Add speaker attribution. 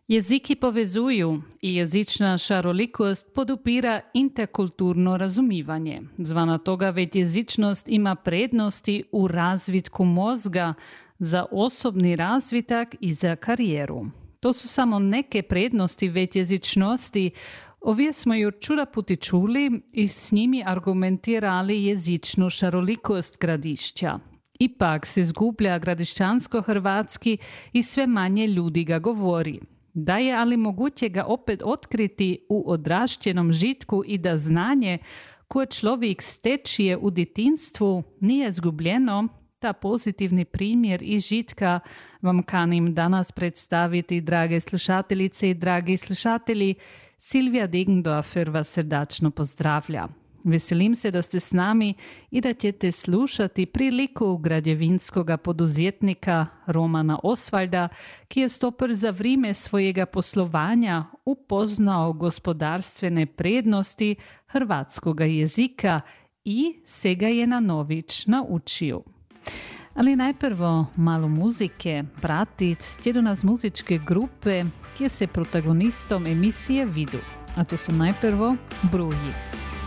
Speaker 1: Jeziki povezuju i jezična šarolikost podupira interkulturno razumivanje. Zvana toga već jezičnost ima prednosti u razvitku mozga za osobni razvitak i za karijeru. To su samo neke prednosti već jezičnosti. Ovdje smo ju čuda puti čuli i s njimi argumentirali jezičnu šarolikost Gradišća. Ipak se zgublja gradišćansko-hrvatski i sve manje ljudi ga govori. Da je ali moguće ga opet otkriti u odrašćenom žitku i da znanje koje čovjek stečije u djetinstvu nije zgubljeno, ta pozitivni primjer iz žitka vam kanim danas predstaviti, drage slušateljice i dragi slušatelji. Silvija Degendorfer vas srdačno pozdravlja. Veselim se da ste s nami i da ćete slušati priliku građevinskog poduzetnika Romana Osvalda, ki je stopr za vrijeme svojega poslovanja upoznao gospodarstvene prednosti hrvatskog jezika i se ga je na nović naučio. Ali najprvo malo muzike. Pratic će do nas muzičke grupe, ki se protagonistom emisije vidu. A to su najprvo Bruji.